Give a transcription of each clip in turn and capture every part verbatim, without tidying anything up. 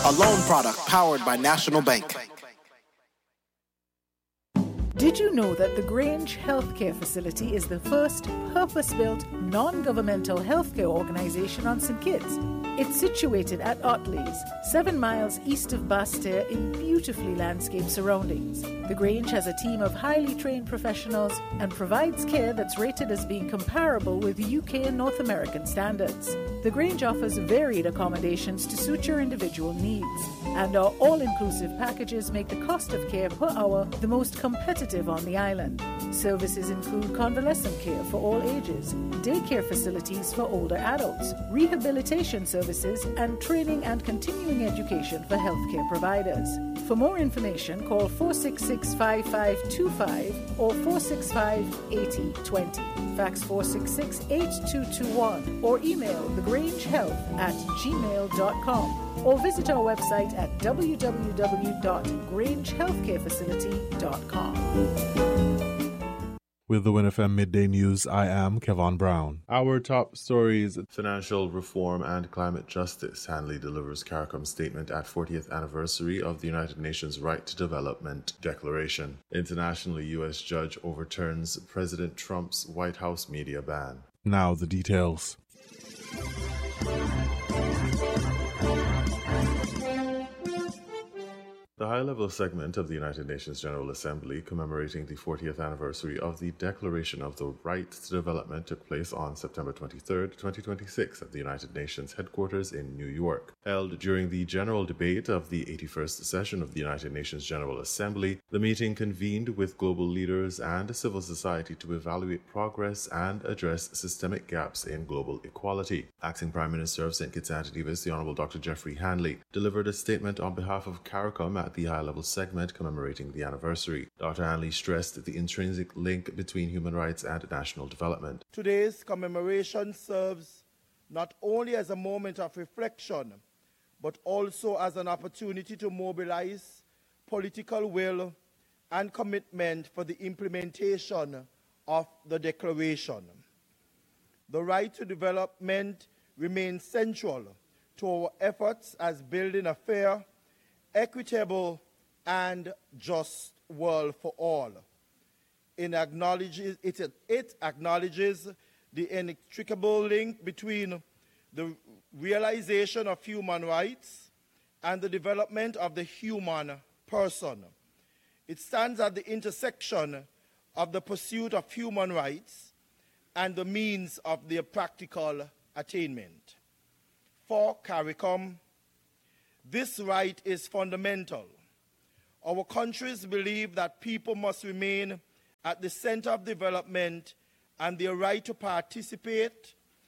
a loan product powered by National Bank. Did you know that the Grange Healthcare Facility is the first purpose-built, non-governmental healthcare organization on Saint Kitts? It's situated at Otley's, seven miles east of Basseterre in beautifully landscaped surroundings. The Grange has a team of highly trained professionals and provides care that's rated as being comparable with U K and North American standards. The Grange offers varied accommodations to suit your individual needs, and our all-inclusive packages make the cost of care per hour the most competitive on the island. Services include convalescent care for all ages, daycare facilities for older adults, rehabilitation services, and training and continuing education for healthcare providers. For more information, call four six six, five five two five or four six five, eight zero two zero. Fax four six six, eight two two one or email thegrangehealth at gmail dot com or visit our website at w w w dot grange healthcare facility dot com. With the Win F M Midday News, I am Kevon Brown. Our top stories: financial reform and climate justice. Hanley delivers CARICOM statement at fortieth anniversary of the United Nations Right to Development Declaration. Internationally, U S judge overturns President Trump's White House media ban. Now the details. The high-level segment of the United Nations General Assembly commemorating the fortieth anniversary of the Declaration of the Right to Development took place on September twenty-third, twenty twenty-six at the United Nations headquarters in New York. Held during the general debate of the eighty-first session of the United Nations General Assembly, the meeting convened with global leaders and civil society to evaluate progress and address systemic gaps in global equality. Acting Prime Minister of Saint Kitts and Nevis, the Honourable Doctor Jeffrey Hanley, delivered a statement on behalf of CARICOM at the high-level segment commemorating the anniversary. Doctor Hanley stressed the intrinsic link between human rights and national development. Today's commemoration serves not only as a moment of reflection, but also as an opportunity to mobilize political will and commitment for the implementation of the Declaration. The right to development remains central to our efforts as building a fair, equitable and just world for all. It acknowledges, it, it acknowledges the inextricable link between the realization of human rights and the development of the human person. It stands at the intersection of the pursuit of human rights and the means of their practical attainment. For CARICOM, this right is fundamental. Our countries believe that people must remain at the center of development, and their right to participate,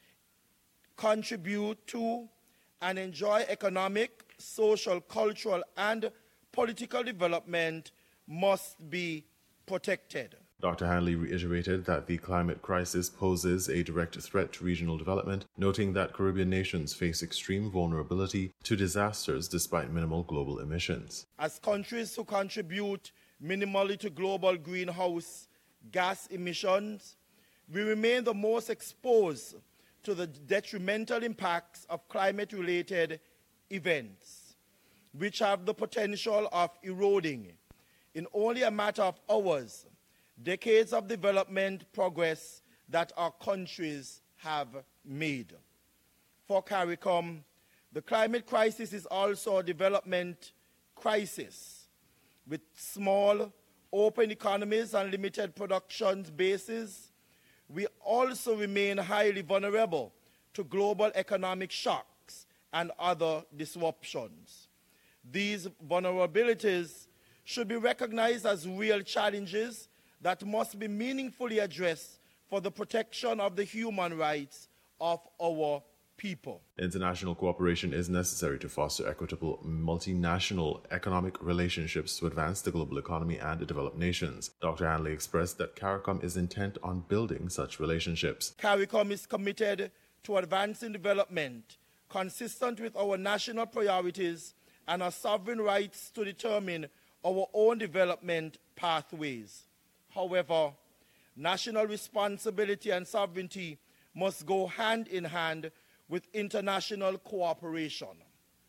contribute to, and enjoy economic, social, cultural, and political development must be protected. Doctor Hanley reiterated that the climate crisis poses a direct threat to regional development, noting that Caribbean nations face extreme vulnerability to disasters despite minimal global emissions. As countries who contribute minimally to global greenhouse gas emissions, we remain the most exposed to the detrimental impacts of climate-related events, which have the potential of eroding, in only a matter of hours, decades of development progress that our countries have made. For CARICOM, the climate crisis is also a development crisis. With small, open economies and limited production bases, we also remain highly vulnerable to global economic shocks and other disruptions. These vulnerabilities should be recognized as real challenges that must be meaningfully addressed for the protection of the human rights of our people. International cooperation is necessary to foster equitable multinational economic relationships to advance the global economy and developed nations. Doctor Hanley expressed that CARICOM is intent on building such relationships. CARICOM is committed to advancing development consistent with our national priorities and our sovereign rights to determine our own development pathways. However, national responsibility and sovereignty must go hand in hand with international cooperation.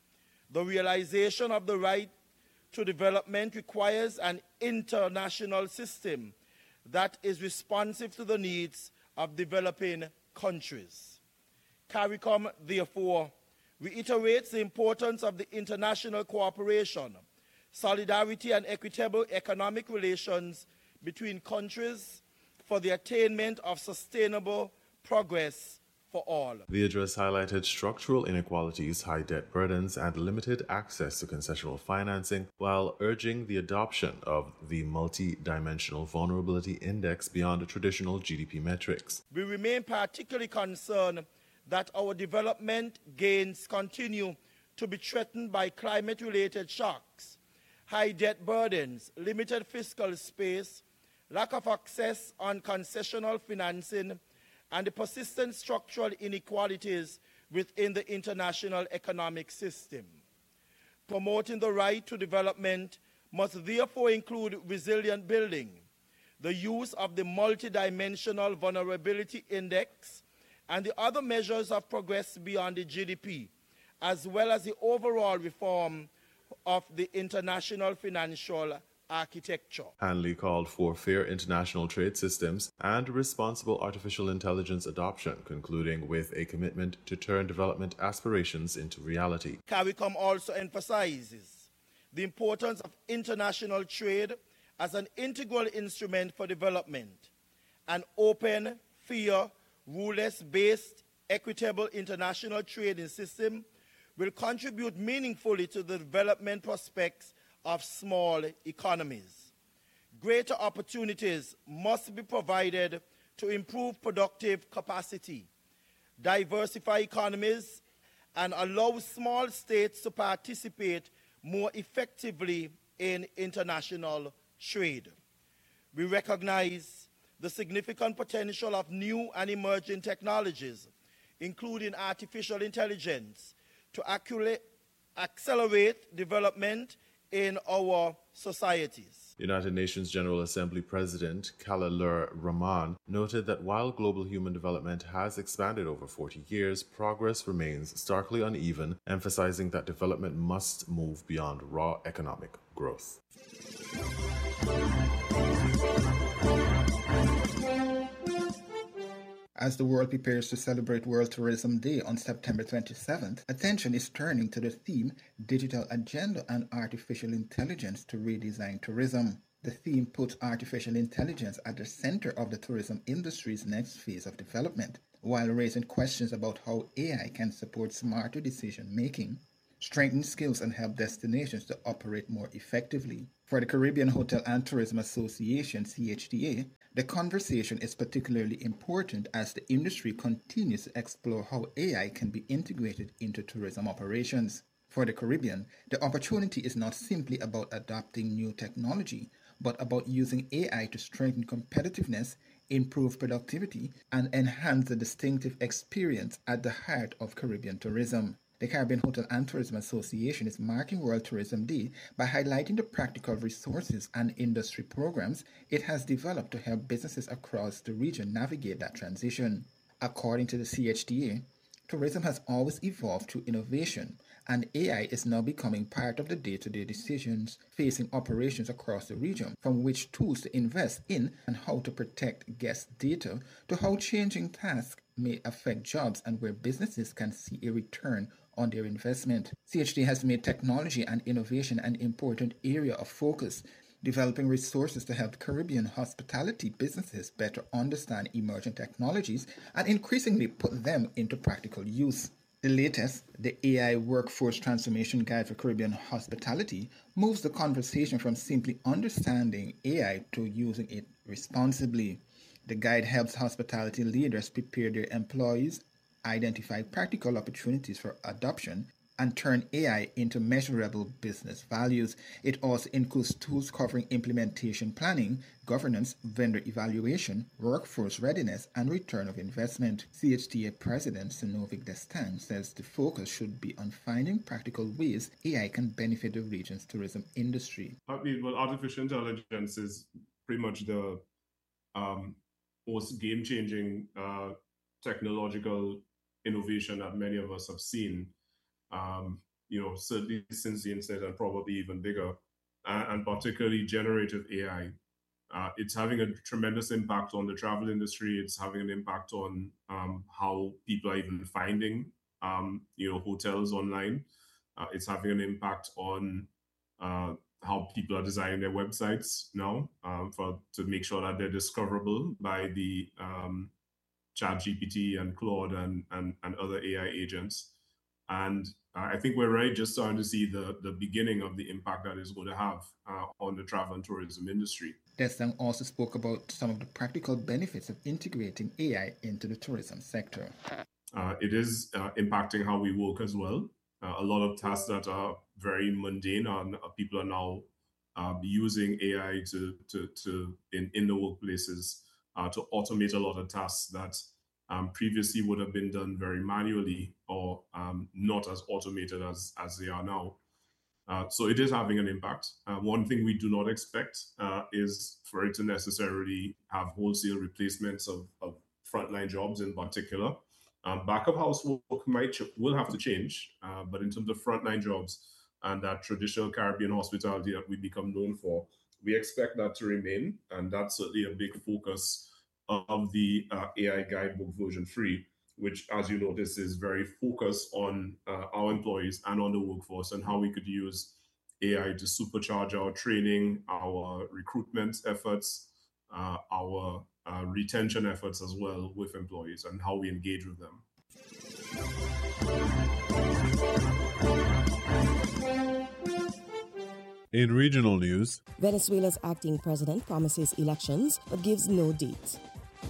The realization of the right to development requires an international system that is responsive to the needs of developing countries. CARICOM, therefore, reiterates the importance of the international cooperation, solidarity, and equitable economic relations between countries for the attainment of sustainable progress for all. The address highlighted structural inequalities, high debt burdens, and limited access to concessional financing, while urging the adoption of the multi-dimensional vulnerability index beyond traditional G D P metrics. We remain particularly concerned that our development gains continue to be threatened by climate-related shocks, high debt burdens, limited fiscal space, lack of access on concessional financing, and the persistent structural inequalities within the international economic system. Promoting the right to development must therefore include resilient building, the use of the multidimensional vulnerability index, and the other measures of progress beyond the G D P, as well as the overall reform of the international financial architecture. Hanley called for fair international trade systems and responsible artificial intelligence adoption, concluding with a commitment to turn development aspirations into reality. CARICOM also emphasizes the importance of international trade as an integral instrument for development. An open, fair, rule-based, equitable international trading system will contribute meaningfully to the development prospects of small economies. Greater opportunities must be provided to improve productive capacity, diversify economies, and allow small states to participate more effectively in international trade. We recognize the significant potential of new and emerging technologies, including artificial intelligence, to accurate, accelerate development in our societies. United Nations General Assembly President Khalilur Rahman noted that while global human development has expanded over forty years, progress remains starkly uneven, emphasizing that development must move beyond raw economic growth. As the world prepares to celebrate World Tourism Day on September twenty-seventh, attention is turning to the theme Digital Agenda and Artificial Intelligence to Redesign Tourism. The theme puts artificial intelligence at the center of the tourism industry's next phase of development, while raising questions about how A I can support smarter decision-making, strengthen skills, and help destinations to operate more effectively. For the Caribbean Hotel and Tourism Association, C H T A, the conversation is particularly important as the industry continues to explore how A I can be integrated into tourism operations. For the Caribbean, the opportunity is not simply about adopting new technology, but about using A I to strengthen competitiveness, improve productivity, and enhance the distinctive experience at the heart of Caribbean tourism. The Caribbean Hotel and Tourism Association is marking World Tourism Day by highlighting the practical resources and industry programs it has developed to help businesses across the region navigate that transition. According to the C H T A, tourism has always evolved through innovation, and A I is now becoming part of the day-to-day decisions facing operations across the region, from which tools to invest in and how to protect guest data to how changing tasks may affect jobs and where businesses can see a return on their investment. C H T has made technology and innovation an important area of focus, developing resources to help Caribbean hospitality businesses better understand emerging technologies and increasingly put them into practical use. The latest, the A I Workforce Transformation Guide for Caribbean Hospitality, moves the conversation from simply understanding A I to using it responsibly. The guide helps hospitality leaders prepare their employees, identify practical opportunities for adoption, and turn A I into measurable business values. It also includes tools covering implementation planning, governance, vendor evaluation, workforce readiness, and return of investment. C H T A President Synovic Destin says the focus should be on finding practical ways A I can benefit the region's tourism industry. I mean, well, artificial intelligence is pretty much the um, most game-changing uh, technological innovation that many of us have seen. Um, you know, certainly since the internet and probably even bigger, uh, and particularly generative A I. Uh, it's having a tremendous impact on the travel industry. It's having an impact on um, how people are even finding, um, you know, hotels online. Uh, it's having an impact on uh, how people are designing their websites now um, for to make sure that they're discoverable by the um, ChatGPT and Claude and, and and other A I agents. And I think we're right just starting to see the the beginning of the impact that is going to have uh, on the travel and tourism industry. Destang also spoke about some of the practical benefits of integrating A I into the tourism sector. Uh, it is uh, impacting how we work as well. Uh, a lot of tasks that are very mundane, and uh, people are now uh, using A I to to to in in the workplaces uh, to automate a lot of tasks that um, previously would have been done very manually or um, not as automated as as they are now. Uh, so it is having an impact. Uh, one thing we do not expect uh, is for it to necessarily have wholesale replacements of, of frontline jobs in particular. Um, back of house work might ch- will have to change, uh, but in terms of frontline jobs and that traditional Caribbean hospitality that we become known for, we expect that to remain, and that's certainly a big focus of the uh, A I guidebook version three, which, as you notice, is very focused on uh, our employees and on the workforce and how we could use A I to supercharge our training, our recruitment efforts, uh, our uh, retention efforts as well with employees, and how we engage with them. In regional news, Venezuela's acting president promises elections but gives no date.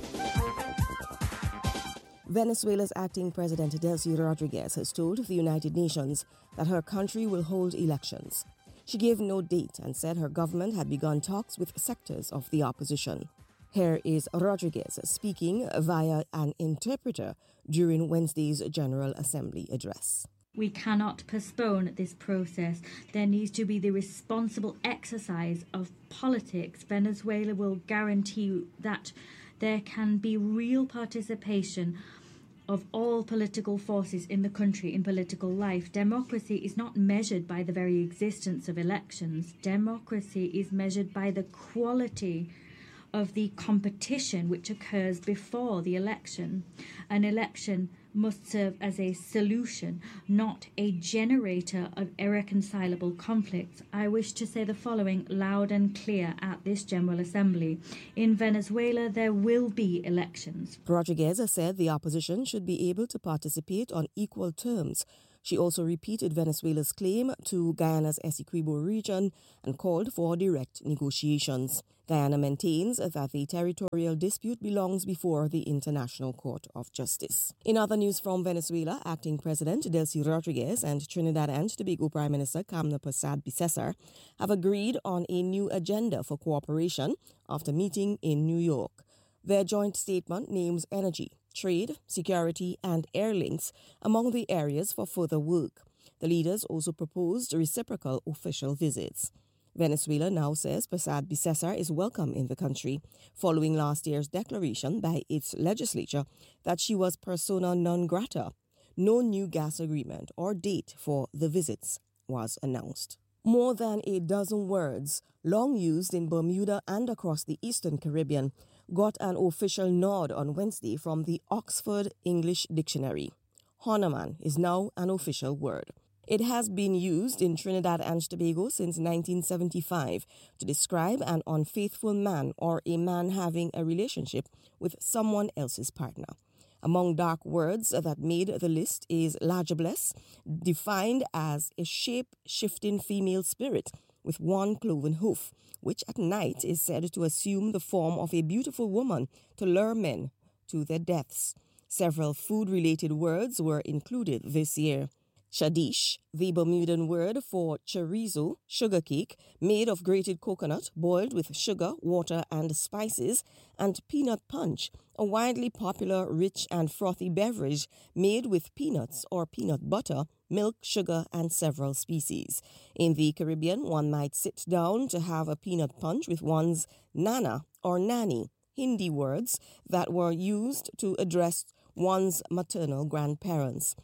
Venezuela's acting president Delcy Rodriguez has told the United Nations that her country will hold elections. She gave no date and said her government had begun talks with sectors of the opposition. Here is Rodriguez speaking via an interpreter during Wednesday's General Assembly address. We cannot postpone this process. There needs to be the responsible exercise of politics. Venezuela will guarantee that there can be real participation of all political forces in the country in political life. Democracy is not measured by the very existence of elections. Democracy is measured by the quality of the competition which occurs before the election. An election must serve as a solution, not a generator of irreconcilable conflicts. I wish to say the following loud and clear at this General Assembly. In Venezuela, there will be elections. Rodriguez said the opposition should be able to participate on equal terms. She also repeated Venezuela's claim to Guyana's Essequibo region and called for direct negotiations. Guyana maintains that the territorial dispute belongs before the International Court of Justice. In other news from Venezuela, acting President Delcy Rodriguez and Trinidad and Tobago Prime Minister Kamna Persad-Bissessar have agreed on a new agenda for cooperation after meeting in New York. Their joint statement names energy, trade, security, and air links among the areas for further work. The leaders also proposed reciprocal official visits. Venezuela now says Persad-Bissessar is welcome in the country, following last year's declaration by its legislature that she was persona non grata. No new gas agreement or date for the visits was announced. More than a dozen words, long used in Bermuda and across the Eastern Caribbean, got an official nod on Wednesday from the Oxford English Dictionary. Hornaman is now an official word. It has been used in Trinidad and Tobago since nineteen seventy-five to describe an unfaithful man or a man having a relationship with someone else's partner. Among dark words that made the list is lajabless, defined as a shape-shifting female spirit with one cloven hoof, which at night is said to assume the form of a beautiful woman to lure men to their deaths. Several food-related words were included this year. Shadish, the Bermudan word for chorizo, sugar cake, made of grated coconut, boiled with sugar, water, and spices, and peanut punch, a widely popular, rich, and frothy beverage made with peanuts or peanut butter, milk, sugar, and several species. In the Caribbean, one might sit down to have a peanut punch with one's nana or nanny, Hindi words that were used to address one's maternal grandparents.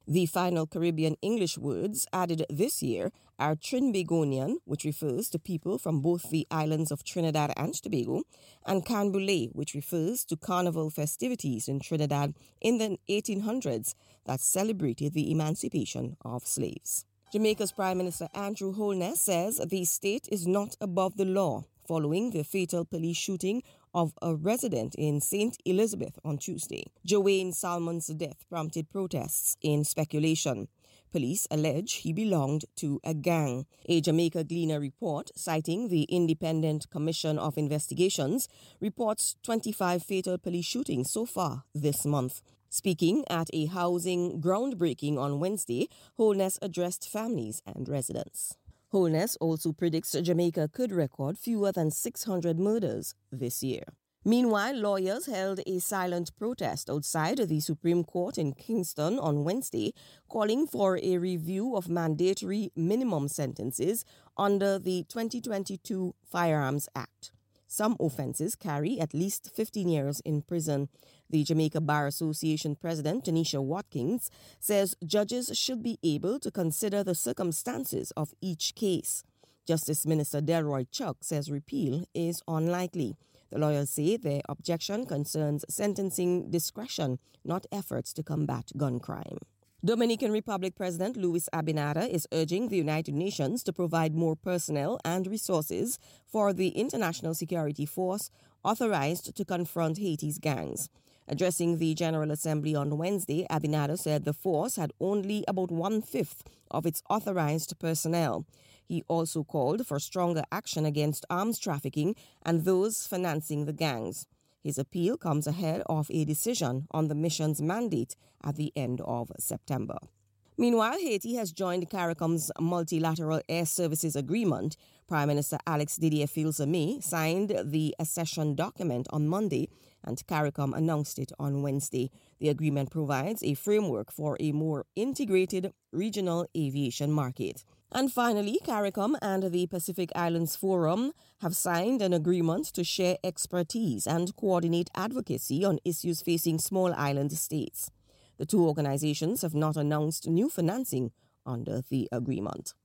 The final Caribbean English words added this year are Trinbagonian, which refers to people from both the islands of Trinidad and Tobago, and Canboulay, which refers to carnival festivities in Trinidad in the eighteen hundreds that celebrated the emancipation of slaves. Jamaica's Prime Minister Andrew Holness says the state is not above the law following the fatal police shooting of a resident in Saint Elizabeth on Tuesday. Joanne Salmon's death prompted protests in speculation. Police allege he belonged to a gang. A Jamaica Gleaner report, citing the Independent Commission of Investigations, reports twenty-five fatal police shootings so far this month. Speaking at a housing groundbreaking on Wednesday, Holness addressed families and residents. Holness also predicts Jamaica could record fewer than six hundred murders this year. Meanwhile, lawyers held a silent protest outside the Supreme Court in Kingston on Wednesday, calling for a review of mandatory minimum sentences under the twenty twenty-two Firearms Act. Some offenses carry at least fifteen years in prison. The Jamaica Bar Association president, Tanisha Watkins, says judges should be able to consider the circumstances of each case. Justice Minister Delroy Chuck says repeal is unlikely. The lawyers say their objection concerns sentencing discretion, not efforts to combat gun crime. Dominican Republic President Luis Abinader is urging the United Nations to provide more personnel and resources for the international security force authorized to confront Haiti's gangs. Addressing the General Assembly on Wednesday, Abinader said the force had only about one-fifth of its authorized personnel. He also called for stronger action against arms trafficking and those financing the gangs. His appeal comes ahead of a decision on the mission's mandate at the end of September. Meanwhile, Haiti has joined CARICOM's Multilateral Air Services Agreement. Prime Minister Alex Didier Filsamé signed the accession document on Monday, and CARICOM announced it on Wednesday. The agreement provides a framework for a more integrated regional aviation market. And finally, CARICOM and the Pacific Islands Forum have signed an agreement to share expertise and coordinate advocacy on issues facing small island states. The two organizations have not announced new financing under the agreement.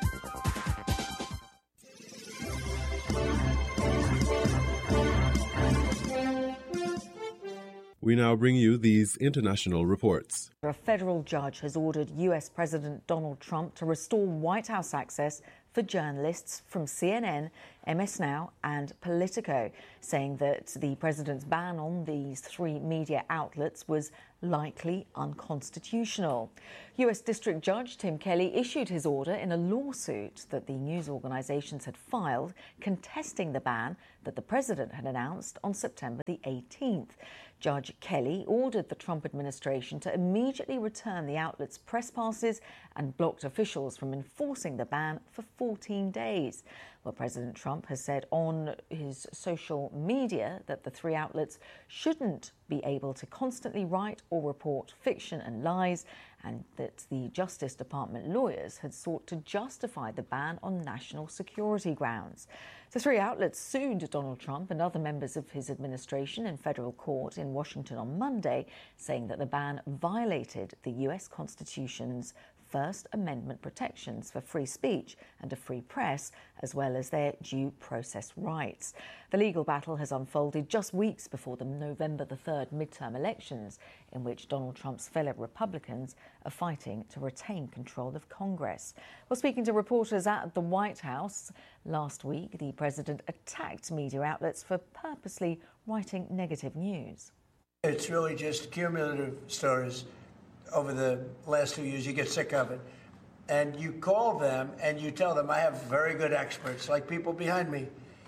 We now bring you these international reports. A federal judge has ordered U S President Donald Trump to restore White House access for journalists from C N N, M S Now and Politico, saying that the president's ban on these three media outlets was likely unconstitutional. U S District Judge Tim Kelly issued his order in a lawsuit that the news organizations had filed contesting the ban that the president had announced on September the eighteenth. Judge Kelly ordered the Trump administration to immediately return the outlets' press passes and blocked officials from enforcing the ban for fourteen days. Well, President Trump has said on his social media that the three outlets shouldn't be able to constantly write or report fiction and lies, and that the Justice Department lawyers had sought to justify the ban on national security grounds. The three outlets sued Donald Trump and other members of his administration in federal court in Washington on Monday, saying that the ban violated the U S Constitution's First Amendment protections for free speech and a free press, as well as their due process rights. The legal battle has unfolded just weeks before the November the third midterm elections, in which Donald Trump's fellow Republicans are fighting to retain control of Congress. Well, speaking to reporters at the White House last week, the president attacked media outlets for purposely writing negative news. It's really just cumulative stories. Over the last two years, you get sick of it. And you call them and you tell them, I have very good experts, like people behind me,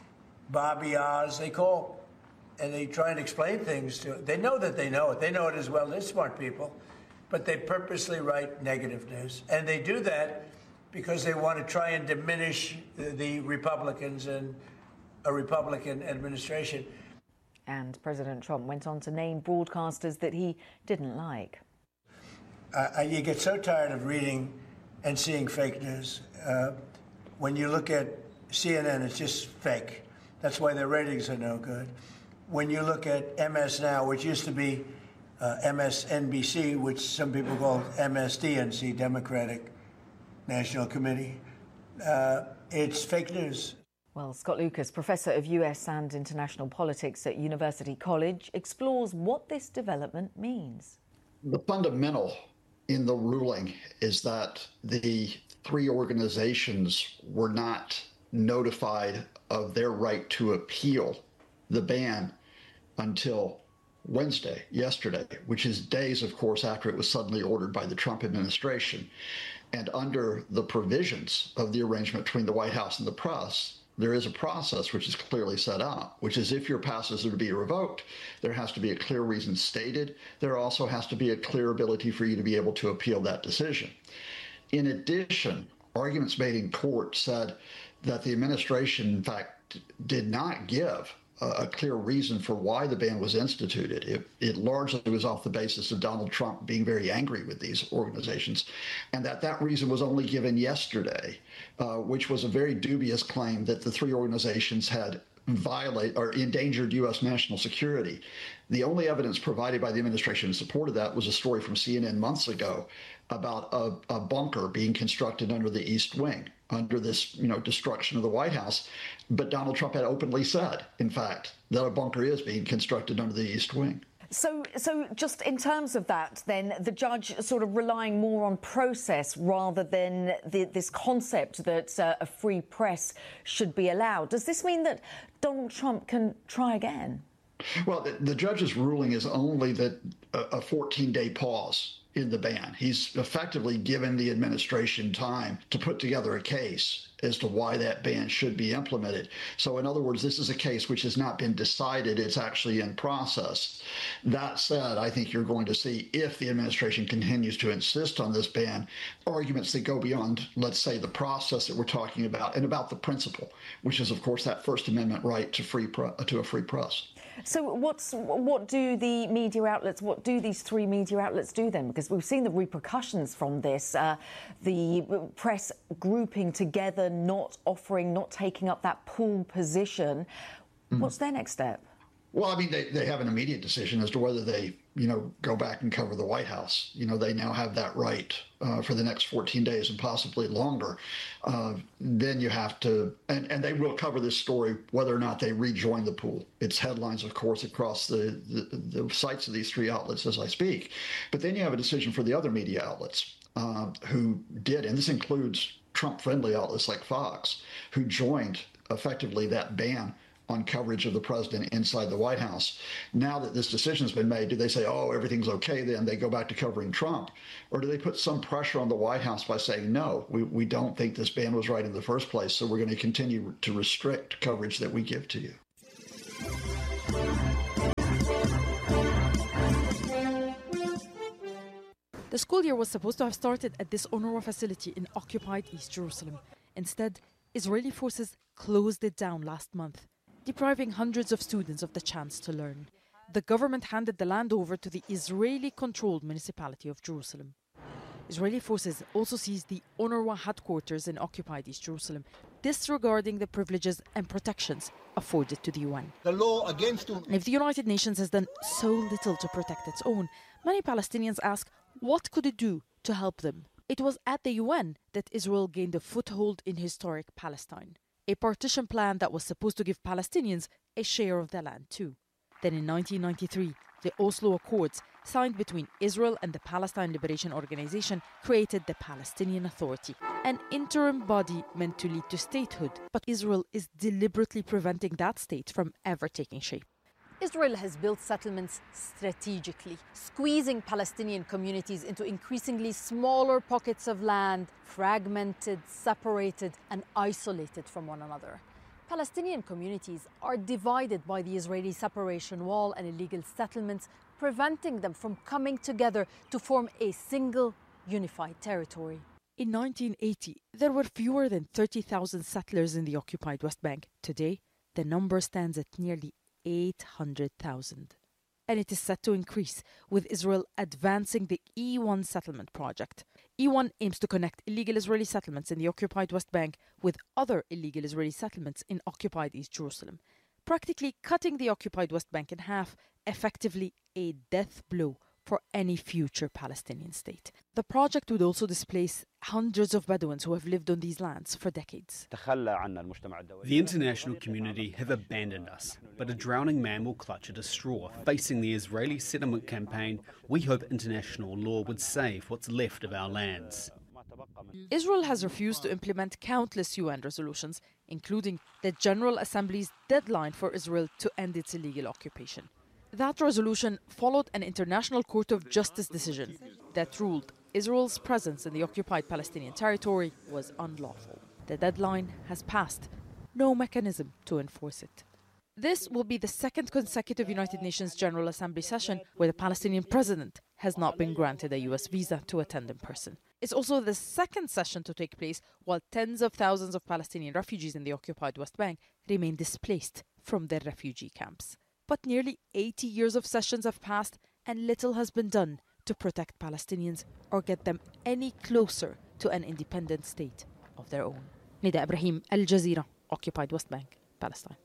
Bobby Oz, they call and they try and explain things to it. They know that they know it. They know it as well. They're smart people. But they purposely write negative news. And they do that because they want to try and diminish the, the Republicans and a Republican administration. And President Trump went on to name broadcasters that he didn't like. Uh, you get so tired of reading and seeing fake news. Uh, when you look at C N N, it's just fake. That's why their ratings are no good. When you look at M S Now, which used to be uh, M S N B C, which some people call M S D N C, Democratic National Committee. Uh, it's fake news. Well, Scott Lucas, Professor of U S and International Politics at University College, explores what this development means. The fundamental in the ruling is that the three organizations were not notified of their right to appeal the ban until Wednesday, yesterday, which is days, of course, after it was suddenly ordered by the Trump administration. And under the provisions of the arrangement between the White House and the press, there is a process which is clearly set out, which is if your passes are to be revoked, there has to be a clear reason stated. There also has to be a clear ability for you to be able to appeal that decision. In addition, arguments made in court said that the administration, in fact, did not give a clear reason for why the ban was instituted. It, it largely was off the basis of Donald Trump being very angry with these organizations, and that that reason was only given yesterday, uh, which was a very dubious claim that the three organizations had violate or endangered U S national security. The only evidence provided by the administration in support of that was a story from C N N months ago about a, a bunker being constructed under the East Wing, under this, you know, destruction of the White House. But Donald Trump had openly said, in fact, that a bunker is being constructed under the East Wing. So, so just in terms of that, then, the judge sort of relying more on process rather than the, this concept that uh, a free press should be allowed. Does this mean that Donald Trump can try again? Well, the, the judge's ruling is only that a fourteen-day pause in the ban. He's effectively given the administration time to put together a case as to why that ban should be implemented. So in other words, this is a case which has not been decided. It's actually in process. That said, I think you're going to see, if the administration continues to insist on this ban, arguments that go beyond, let's say, the process that we're talking about and about the principle, which is, of course, that First Amendment right to free pre- to a free press. So what's what do the media outlets, what do these three media outlets do then? Because we've seen the repercussions from this, uh, the press grouping together, not offering, not taking up that pool position. Mm. What's their next step? Well, I mean, they, they have an immediate decision as to whether they, you know, go back and cover the White House. You know, they now have that right uh, for the next fourteen days and possibly longer. Uh, then you have to, and, and they will cover this story whether or not they rejoin the pool. It's headlines, of course, across the, the, the sites of these three outlets as I speak. But then you have a decision for the other media outlets uh, who did, and this includes Trump-friendly outlets like Fox, who joined effectively that ban on coverage of the president inside the White House. Now that this decision has been made, do they say, oh, everything's okay, then they go back to covering Trump? Or do they put some pressure on the White House by saying, no, we, we don't think this ban was right in the first place, so we're going to continue to restrict coverage that we give to you? The school year was supposed to have started at this UNRWA facility in occupied East Jerusalem. Instead, Israeli forces closed it down last month, depriving hundreds of students of the chance to learn. The government handed the land over to the Israeli-controlled municipality of Jerusalem. Israeli forces also seized the UNRWA headquarters in occupied East Jerusalem, disregarding the privileges and protections afforded to the U N. The law against... If the United Nations has done so little to protect its own, many Palestinians ask, what could it do to help them? It was at the U N that Israel gained a foothold in historic Palestine, a partition plan that was supposed to give Palestinians a share of their land too. Then in nineteen ninety-three, the Oslo Accords, signed between Israel and the Palestine Liberation Organization, created the Palestinian Authority, an interim body meant to lead to statehood. But Israel is deliberately preventing that state from ever taking shape. Israel has built settlements strategically, squeezing Palestinian communities into increasingly smaller pockets of land, fragmented, separated, and isolated from one another. Palestinian communities are divided by the Israeli separation wall and illegal settlements, preventing them from coming together to form a single, unified territory. In nineteen eighty, there were fewer than thirty thousand settlers in the occupied West Bank. Today, the number stands at nearly eight hundred thousand. And it is set to increase, with Israel advancing the E one settlement project. E one aims to connect illegal Israeli settlements in the occupied West Bank with other illegal Israeli settlements in occupied East Jerusalem. practically cutting the occupied West Bank in half, effectively a death blow for any future Palestinian state. The project would also displace hundreds of Bedouins who have lived on these lands for decades. The international community have abandoned us, but a drowning man will clutch at a straw. Facing the Israeli settlement campaign, we hope international law would save what's left of our lands. Israel has refused to implement countless U N resolutions, including the General Assembly's deadline for Israel to end its illegal occupation. That resolution followed an International Court of Justice decision that ruled Israel's presence in the occupied Palestinian territory was unlawful. The deadline has passed. No mechanism to enforce it. This will be the second consecutive United Nations General Assembly session where the Palestinian president has not been granted a U S visa to attend in person. It's also the second session to take place while tens of thousands of Palestinian refugees in the occupied West Bank remain displaced from their refugee camps. But nearly eighty years of sessions have passed and little has been done to protect Palestinians or get them any closer to an independent state of their own. Nida Ibrahim, Al Jazeera, occupied West Bank, Palestine.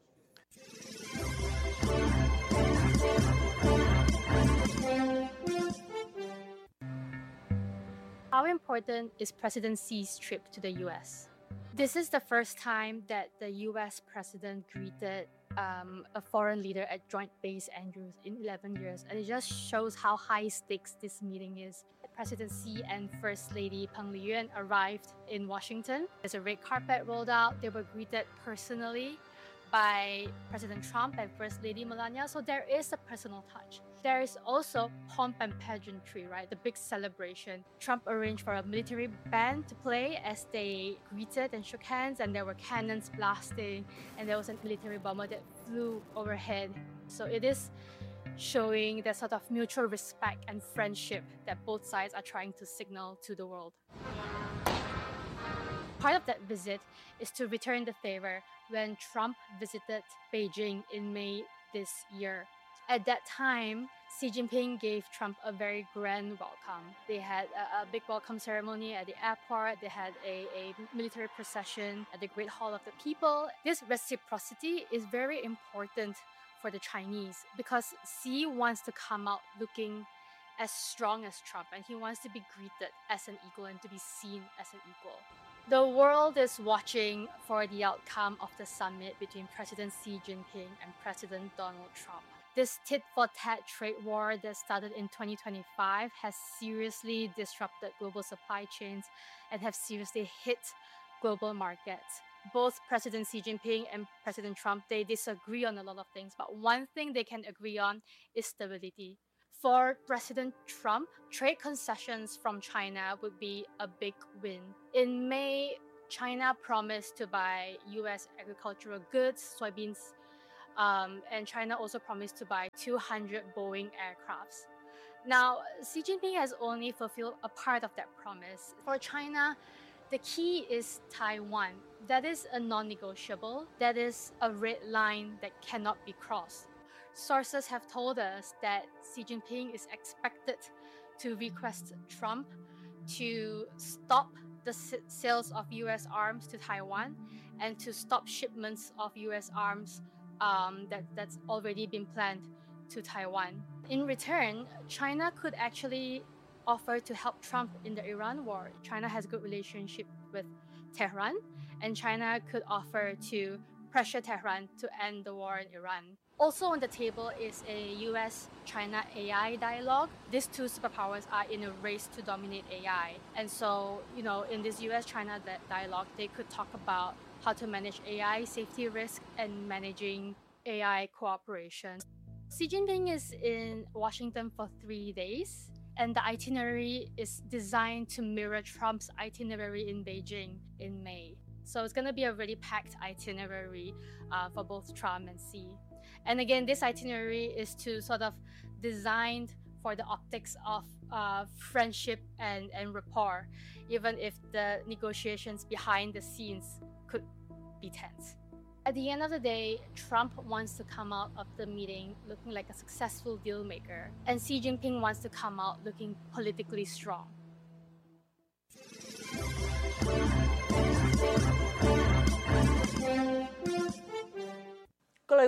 How important is President Xi's trip to the U S? This is the first time that the U S president greeted um, a foreign leader at Joint Base Andrews in eleven years, and it just shows how high stakes this meeting is. President Xi and First Lady Peng Liyuan arrived in Washington. There's a red carpet rolled out. They were greeted personally by President Trump and First Lady Melania, so there is a personal touch. There is also pomp and pageantry, right? The big celebration. Trump arranged for a military band to play as they greeted and shook hands, and there were cannons blasting, and there was a military bomber that flew overhead. So it is showing the sort of mutual respect and friendship that both sides are trying to signal to the world. Part of that visit is to return the favor when Trump visited Beijing in May this year. At that time, Xi Jinping gave Trump a very grand welcome. They had a, a big welcome ceremony at the airport. They had a, a military procession at the Great Hall of the People. This reciprocity is very important for the Chinese because Xi wants to come out looking as strong as Trump, and he wants to be greeted as an equal and to be seen as an equal. The world is watching for the outcome of the summit between President Xi Jinping and President Donald Trump. This tit-for-tat trade war that started in twenty twenty-five has seriously disrupted global supply chains and have seriously hit global markets. Both President Xi Jinping and President Trump, they disagree on a lot of things, but one thing they can agree on is stability. For President Trump, trade concessions from China would be a big win. In May, China promised to buy U S agricultural goods, soybeans, um, and China also promised to buy two hundred Boeing aircrafts. Now, Xi Jinping has only fulfilled a part of that promise. For China, the key is Taiwan. That is a non-negotiable. That is a red line that cannot be crossed. Sources have told us that Xi Jinping is expected to request Trump to stop the sales of U S arms to Taiwan and to stop shipments of U S arms um, that, that's already been planned to Taiwan. In return, China could actually offer to help Trump in the Iran war. China has a good relationship with Tehran, and China could offer to pressure Tehran to end the war in Iran. Also on the table is a U S China A I dialogue. These two superpowers are in a race to dominate A I. And so, you know, in this U S China dialogue, they could talk about how to manage A I safety risk and managing A I cooperation. Xi Jinping is in Washington for three days, and the itinerary is designed to mirror Trump's itinerary in Beijing in May. So it's going to be a really packed itinerary uh, for both Trump and Xi. And again, this itinerary is to sort of designed for the optics of uh, friendship and, and rapport, even if the negotiations behind the scenes could be tense. At the end of the day, Trump wants to come out of the meeting looking like a successful deal maker, and Xi Jinping wants to come out looking politically strong.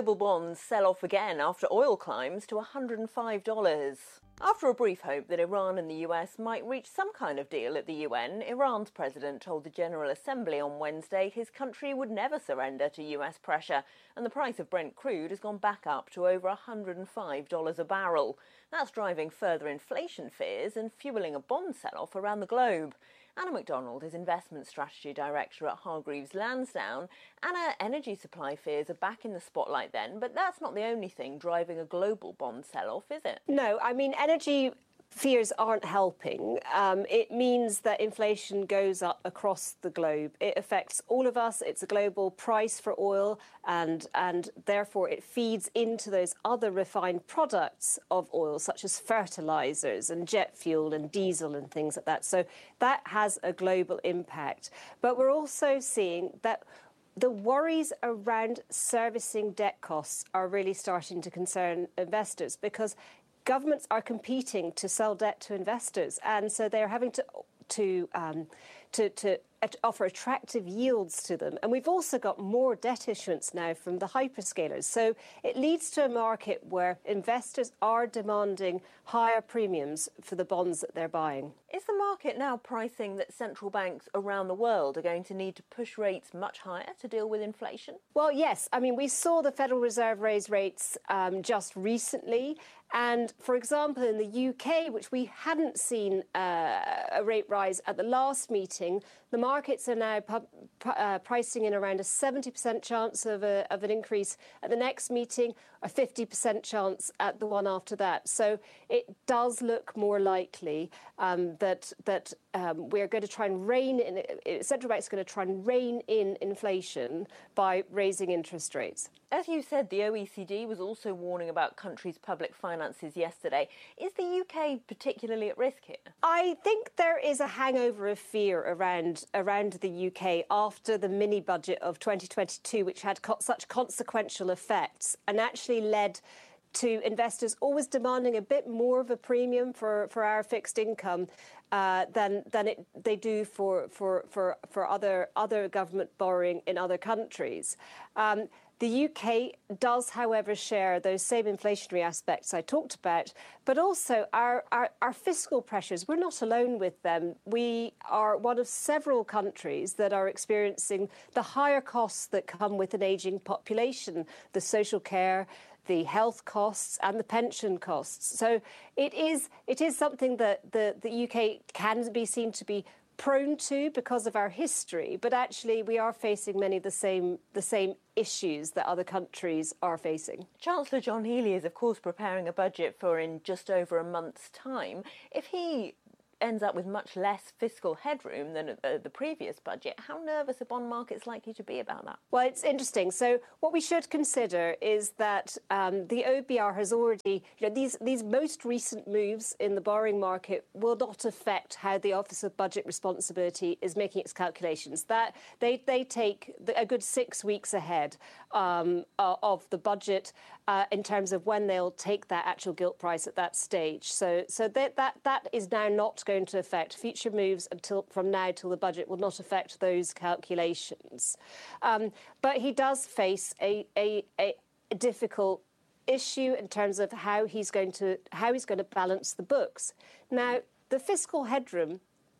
global bonds sell off again after oil climbs to one hundred five dollars. After a brief hope that Iran and the U S might reach some kind of deal at the U N, Iran's president told the General Assembly on Wednesday his country would never surrender to U S pressure, and the price of Brent crude has gone back up to over one hundred five dollars a barrel. That's driving further inflation fears and fuelling a bond sell-off around the globe. Anna MacDonald is Investment Strategy Director at Hargreaves Lansdown. Anna, energy supply fears are back in the spotlight then, but that's not the only thing driving a global bond sell-off, is it? No, I mean, energy fears aren't helping. Um, it means that inflation goes up across the globe. It affects all of us. It's a global price for oil, and and therefore it feeds into those other refined products of oil, such as fertilizers and jet fuel and diesel and things like that. So that has a global impact. But we're also seeing that the worries around servicing debt costs are really starting to concern investors, because governments are competing to sell debt to investors, and so they're having to to um, to, to offer attractive yields to them. And we've also got more debt issuance now from the hyperscalers. So it leads to a market where investors are demanding higher premiums for the bonds that they're buying. Is the market now pricing that central banks around the world are going to need to push rates much higher to deal with inflation? Well, yes. I mean, we saw the Federal Reserve raise rates um, just recently. And, for example, in the U K, which we hadn't seen uh, a rate rise at the last meeting, the markets are now pu- uh, pricing in around a seventy percent chance of, a, of an increase at the next meeting, a fifty percent chance at the one after that. So it does look more likely um, that that um, we're going to try and rein in, central banks are going to try and rein in inflation by raising interest rates. As you said, the O E C D was also warning about countries' public finances yesterday. Is the U K particularly at risk here? I think there is a hangover of fear around around the U K after the mini budget of twenty twenty-two, which had co- such consequential effects and actually led to investors always demanding a bit more of a premium for, for our fixed income uh, than than it, they do for for for for other other government borrowing in other countries. Um, The U K does, however, share those same inflationary aspects I talked about, but also our, our, our fiscal pressures. We're not alone with them. We are one of several countries that are experiencing the higher costs that come with an ageing population, the social care, the health costs and the pension costs. So it is it is something that the, the U K can be seen to be prone to because of our history, but actually we are facing many of the same the same issues that other countries are facing. Chancellor John Healey is, of course, preparing a budget for in just over a month's time. If he ends up with much less fiscal headroom than uh, the previous budget, how nervous are bond markets likely to be about that? Well, it's interesting. So what we should consider is that um, the O B R has already, you know, these, these most recent moves in the borrowing market will not affect how the Office of Budget Responsibility is making its calculations. That they, they take a good six weeks ahead um, of the budget uh, in terms of when they'll take that actual gilt price at that stage. So, so that, that, that is now not going to affect future moves until from now till the budget will not affect those calculations. Um, but he does face a, a, a difficult issue in terms of how he's going to how he's going to balance the books. Now, the fiscal headroom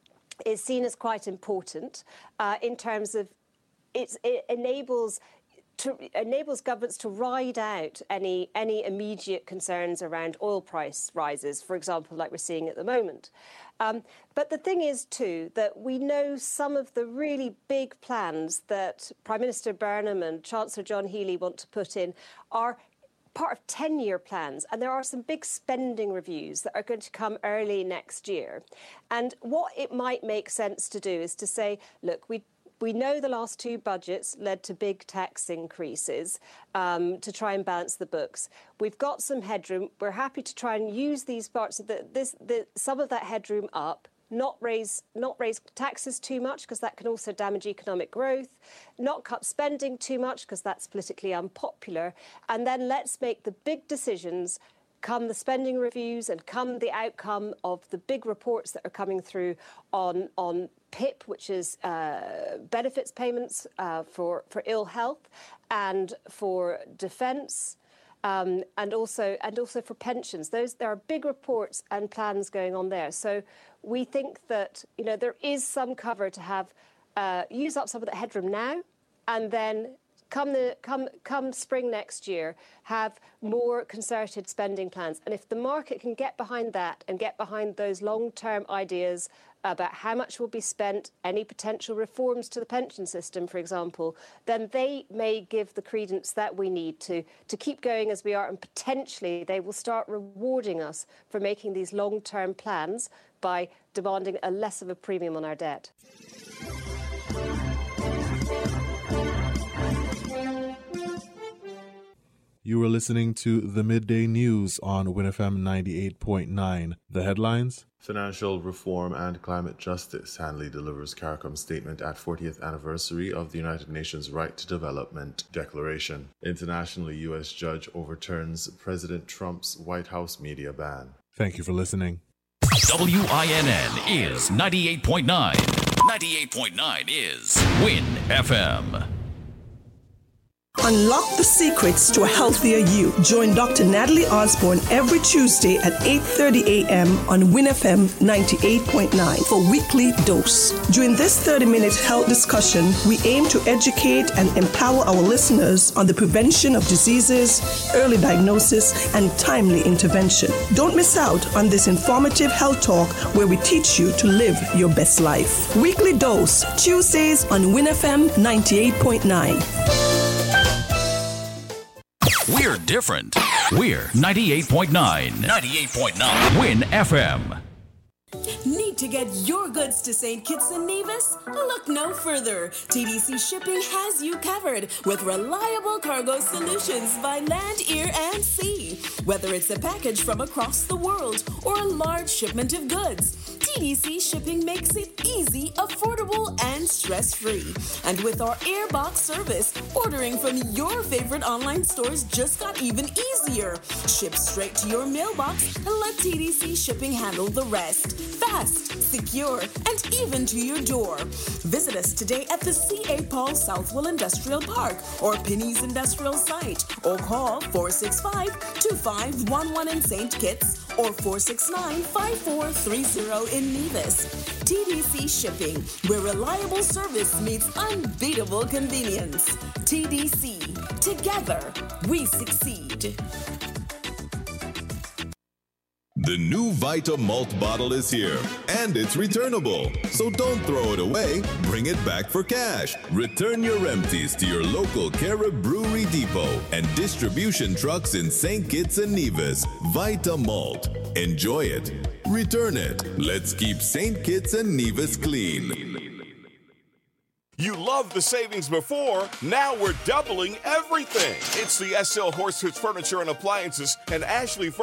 is seen as quite important uh, in terms of it's, it enables. To, enables governments to ride out any any immediate concerns around oil price rises, for example, like we're seeing at the moment. Um, but the thing is, too, that we know some of the really big plans that Prime Minister Burnham and Chancellor John Healey want to put in are part of ten-year plans, and there are some big spending reviews that are going to come early next year. And what it might make sense to do is to say, look, we We know the last two budgets led to big tax increases um, to try and balance the books. We've got some headroom. We're happy to try and use these parts of the, this, the, some of that headroom up, not raise, not raise taxes too much because that can also damage economic growth, not cut spending too much because that's politically unpopular, and then let's make the big decisions come the spending reviews and come the outcome of the big reports that are coming through on, on P I P, which is uh, benefits payments uh, for, for ill health and for defence, um, and also and also for pensions. Those there are big reports and plans going on there. So we think that, you know, there is some cover to have uh, use up some of the headroom now, and then come the come come spring next year, have more concerted spending plans. And if the market can get behind that and get behind those long-term ideas about how much will be spent, any potential reforms to the pension system, for example, then they may give the credence that we need to, to keep going as we are, and potentially they will start rewarding us for making these long-term plans by demanding a less of a premium on our debt. You were listening to the Midday News on Win F M ninety-eight point nine. The headlines: Financial Reform and Climate Justice. Hanley delivers CARICOM statement at fortieth anniversary of the United Nations Right to Development Declaration. Internationally, U S judge overturns President Trump's White House media ban. Thank you for listening. W I N N is ninety-eight point nine. ninety-eight point nine is Win F M. Unlock the secrets to a healthier you. Join Doctor Natalie Osborne every Tuesday at eight thirty a.m. on Win F M ninety-eight point nine for Weekly Dose. During this thirty-minute health discussion, we aim to educate and empower our listeners on the prevention of diseases, early diagnosis, and timely intervention. Don't miss out on this informative health talk where we teach you to live your best life. Weekly Dose, Tuesdays on Win F M ninety-eight point nine. We're different. We're ninety-eight point nine. ninety-eight point nine. Win F M. Need to get your goods to Saint Kitts and Nevis? Look no further. T D C Shipping has you covered with reliable cargo solutions by land, air, and sea. Whether it's a package from across the world or a large shipment of goods, T D C Shipping makes it easy, affordable, and stress-free. And with our Airbox service, ordering from your favorite online stores just got even easier. Ship straight to your mailbox and let T D C Shipping handle the rest. Fast, secure, and even to your door. Visit us today at the C A. Paul Southwell Industrial Park or Penny's Industrial Site, or call four six five, two five one one in Saint Kitts or four six nine, five four three zero in Nevis. T D C Shipping, where reliable service meets unbeatable convenience. T D C, together we succeed. The new Vita Malt bottle is here, and it's returnable. So don't throw it away, bring it back for cash. Return your empties to your local Carib Brewery Depot and distribution trucks in Saint Kitts and Nevis. Vita Malt. Enjoy it. Return it. Let's keep Saint Kitts and Nevis clean. You loved the savings before, now we're doubling everything. It's the S L Horsehood Furniture and Appliances and Ashley